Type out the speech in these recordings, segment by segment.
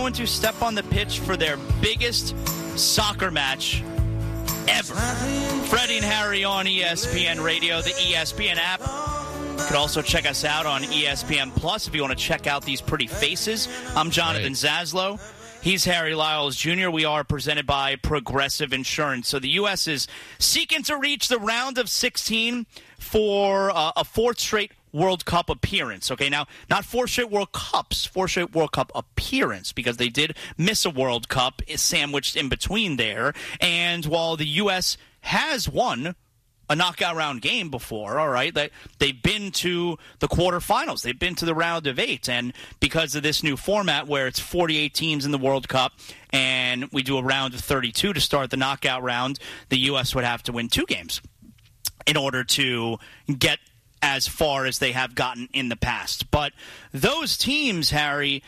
Going to step on the pitch for their biggest soccer match ever. Freddie and Harry on ESPN Radio, the ESPN app. You can also check us out on ESPN Plus if you want to check out these pretty faces. I'm Jonathan Zaslow. He's Harry Lyles Jr. We are presented by Progressive Insurance. So the U.S. is seeking to reach the round of 16 for a fourth straight World Cup appearance. Okay, now, not 4 straight World Cups, 4 straight World Cup appearance, because they did miss a World Cup sandwiched in between there. And while the U.S. has won a knockout round game before, all right, they've been to the quarterfinals. They've been to the round of 8. And because of this new format where it's 48 teams in the World Cup and we do a round of 32 to start the knockout round, the U.S. would have to win 2 games in order to get as far as they have gotten in the past. But those teams, Harry,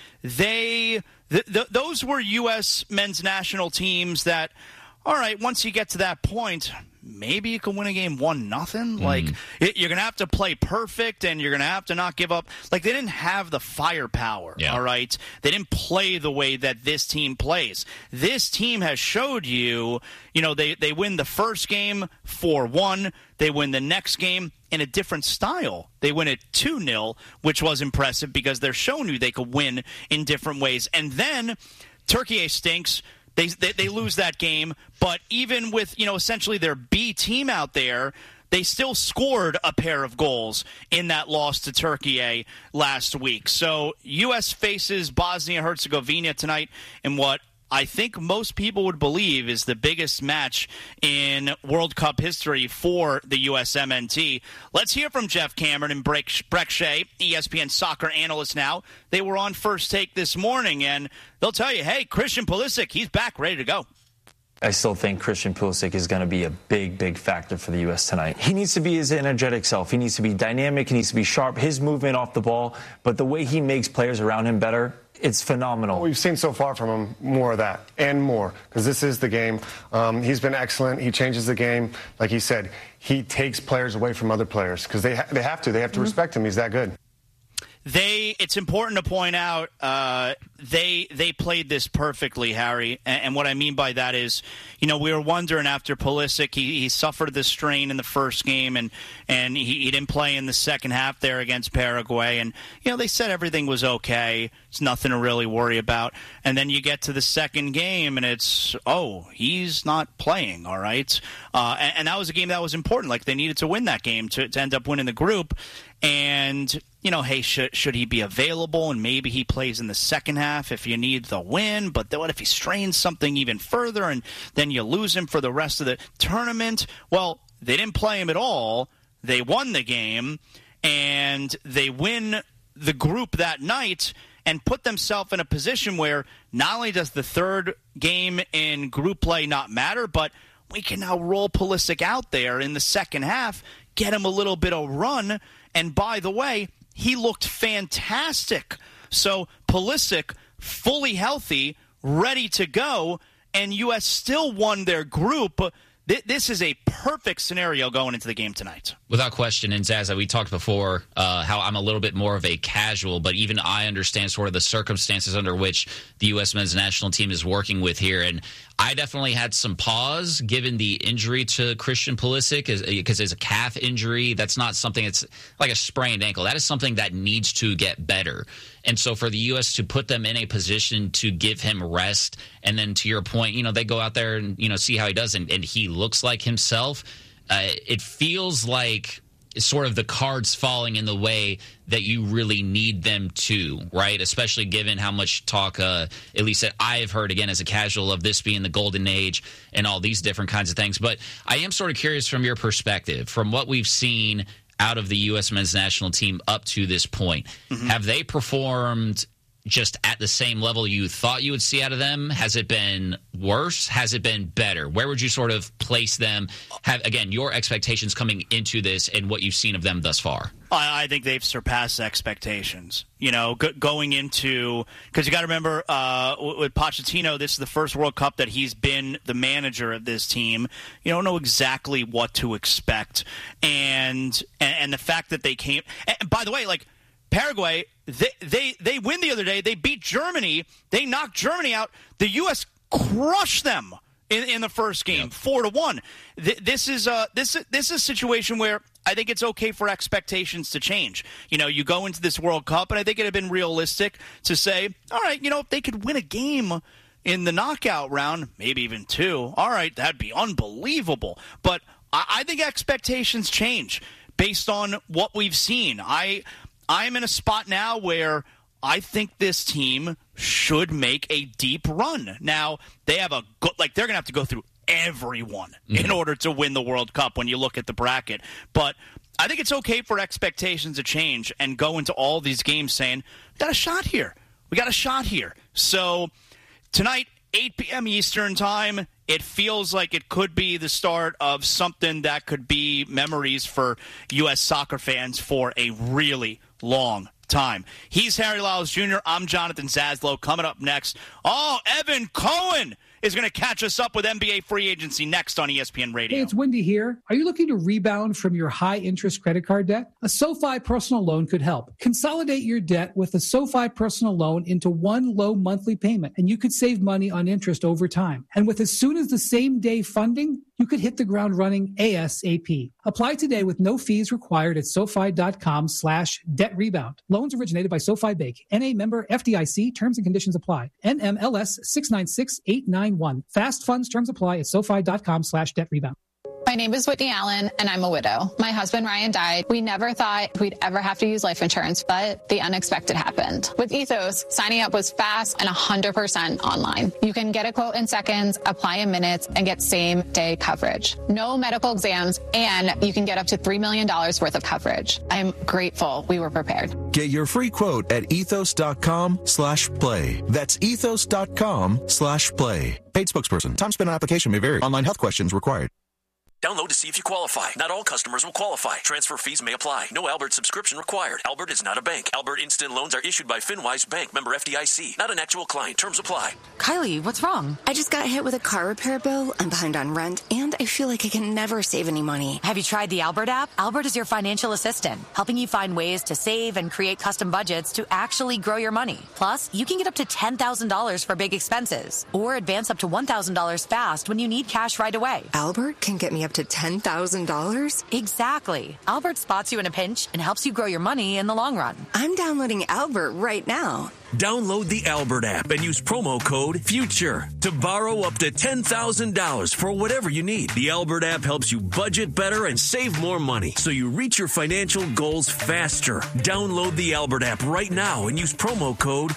those were U.S. men's national teams that, all right, once you get to that point, maybe you can win a game 1-0. Like, you're going to have to play perfect, and you're going to have to not give up. Like, they didn't have the firepower, all right? They didn't play the way that this team plays. This team has showed you, they win the first game 4-1. They win the next game in a different style. They win it 2-0, which was impressive because they're showing you they could win in different ways. And then Turkey stinks. They lose that game, but even with, essentially their B team out there, they still scored a pair of goals in that loss to Turkey last week. So U.S. faces Bosnia-Herzegovina tonight in what I think most people would believe is the biggest match in World Cup history for the USMNT. Let's hear from Jeff Cameron and Breck Shea, ESPN soccer analyst now. They were on First Take this morning, and they'll tell you, hey, Christian Pulisic, he's back, ready to go. I still think Christian Pulisic is going to be a big, big factor for the U.S. tonight. He needs to be his energetic self. He needs to be dynamic. He needs to be sharp. His movement off the ball, but the way he makes players around him better, it's phenomenal. We've seen so far from him more of that and more, because this is the game. He's been excellent. He changes the game. Like he said, he takes players away from other players because they have to. They have to respect him. He's that good. It's important to point out they played this perfectly, Harry. And what I mean by that is, we were wondering after Pulisic, he suffered the strain in the first game, and he didn't play in the second half there against Paraguay. And, they said everything was okay. It's nothing to really worry about. And then you get to the second game, and it's, he's not playing, all right? And that was a game that was important. Like, they needed to win that game to end up winning the group. And, hey, should he be available? And maybe he plays in the second half if you need the win. But what if he strains something even further and then you lose him for the rest of the tournament? Well, they didn't play him at all. They won the game, and they win the group that night and put themselves in a position where not only does the third game in group play not matter, but we can now roll Pulisic out there in the second half, get him a little bit of run. And by the way, he looked fantastic. So Pulisic, fully healthy, ready to go, and U.S. still won their group. This is a perfect scenario going into the game tonight. Without question. And Zaza, we talked before how I'm a little bit more of a casual, but even I understand sort of the circumstances under which the U.S. men's national team is working with here. And I definitely had some pause given the injury to Christian Pulisic because it's a calf injury. That's not something that's like a sprained ankle. That is something that needs to get better. And so for the U.S. to put them in a position to give him rest, and then to your point, they go out there and, see how he does, and he looks like himself, it feels like sort of the cards falling in the way that you really need them to, right? Especially given how much talk, at least that I've heard, again, as a casual, of this being the golden age and all these different kinds of things. But I am sort of curious from your perspective, from what we've seen out of the U.S. men's national team up to this point. Have they performed just at the same level you thought you would see out of them? Has it been worse? Has it been better? Where would you sort of place them? Again, your expectations coming into this and what you've seen of them thus far. I think they've surpassed expectations. Going into – because you got to remember, with Pochettino, this is the first World Cup that he's been the manager of this team. You don't know exactly what to expect. And the fact that they came – and by the way, like, Paraguay, they win the other day. They beat Germany. They knocked Germany out. The U.S. crushed them in the first game, 4-1. This is a situation where I think it's okay for expectations to change. You go into this World Cup, and I think it had been realistic to say, all right, if they could win a game in the knockout round, maybe even 2, all right, that'd be unbelievable. But I think expectations change based on what we've seen. I'm in a spot now where I think this team should make a deep run. Now, they have they're going to have to go through everyone in order to win the World Cup when you look at the bracket. But I think it's okay for expectations to change and go into all these games saying, we got a shot here. We got a shot here. So tonight, 8 p.m. Eastern time, it feels like it could be the start of something that could be memories for U.S. soccer fans for a really long time. He's Harry Lyles Jr. I'm Jonathan Zaslow. Coming up next, Evan Cohen is going to catch us up with NBA free agency next on ESPN Radio. Hey, it's Wendy here. Are you looking to rebound from your high-interest credit card debt? A SoFi personal loan could help. Consolidate your debt with a SoFi personal loan into one low monthly payment, and you could save money on interest over time. And with as soon as the same-day funding, you could hit the ground running ASAP. Apply today with no fees required at SoFi.com/debt rebound. Loans originated by SoFi Bank. NA member FDIC. Terms and conditions apply. NMLS 696891. Fast funds terms apply at SoFi.com/debt rebound. My name is Whitney Allen, and I'm a widow. My husband, Ryan, died. We never thought we'd ever have to use life insurance, but the unexpected happened. With Ethos, signing up was fast and 100% online. You can get a quote in seconds, apply in minutes, and get same-day coverage. No medical exams, and you can get up to $3 million worth of coverage. I'm grateful we were prepared. Get your free quote at ethos.com/play. That's ethos.com/play. Paid spokesperson. Time spent on application may vary. Online health questions required. Download to see if you qualify. Not all customers will qualify. Transfer fees may apply. No Albert subscription required. Albert is not a bank. Albert Instant Loans are issued by FinWise Bank, member FDIC. Not an actual client. Terms apply. Kylie, what's wrong? I just got hit with a car repair bill. I'm behind on rent, and I feel like I can never save any money. Have you tried the Albert app? Albert is your financial assistant, helping you find ways to save and create custom budgets to actually grow your money. Plus, you can get up to $10,000 for big expenses, or advance up to $1,000 fast when you need cash right away. Albert can get me up to $10,000? Exactly. Albert spots you in a pinch and helps you grow your money in the long run. I'm downloading Albert right now. Download the Albert app and use promo code FUTURE to borrow up to $10,000 for whatever you need. The Albert app helps you budget better and save more money so you reach your financial goals faster. Download the Albert app right now and use promo code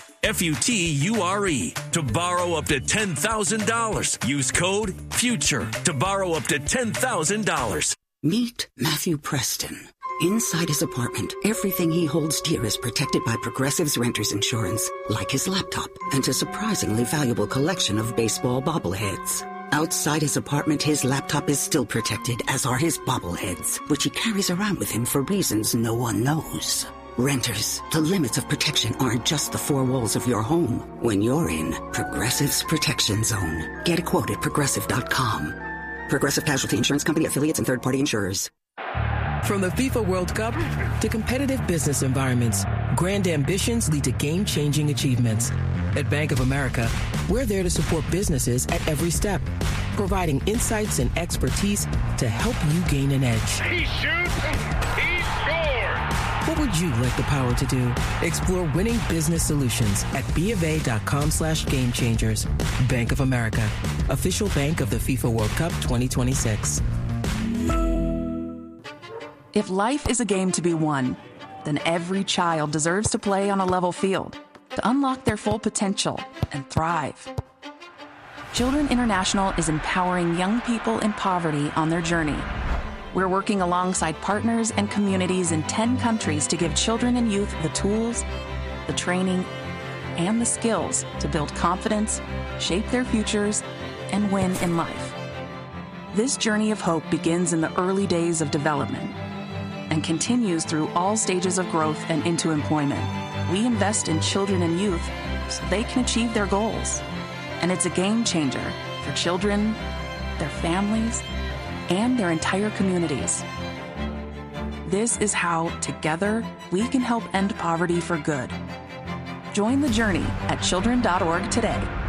FUTURE to borrow up to $10,000. Use code FUTURE to borrow up to $10,000. Meet Matthew Preston. Inside his apartment, everything he holds dear is protected by Progressive's Renters Insurance, like his laptop and a surprisingly valuable collection of baseball bobbleheads. Outside his apartment, his laptop is still protected, as are his bobbleheads, which he carries around with him for reasons no one knows. Renters, the limits of protection aren't just the four walls of your home. When you're in Progressive's Protection Zone, get a quote at Progressive.com. Progressive Casualty Insurance Company, affiliates, and third-party insurers. From the FIFA World Cup to competitive business environments, grand ambitions lead to game-changing achievements. At Bank of America, we're there to support businesses at every step, providing insights and expertise to help you gain an edge. He shoots, he scores! What would you like the power to do? Explore winning business solutions at BofA.com/gamechangers. Bank of America, official bank of the FIFA World Cup 2026. If life is a game to be won, then every child deserves to play on a level field to unlock their full potential and thrive. Children International is empowering young people in poverty on their journey. We're working alongside partners and communities in 10 countries to give children and youth the tools, the training, and the skills to build confidence, shape their futures, and win in life. This journey of hope begins in the early days of development and continues through all stages of growth and into employment. We invest in children and youth so they can achieve their goals. And it's a game changer for children, their families, and their entire communities. This is how, together, we can help end poverty for good. Join the journey at children.org today.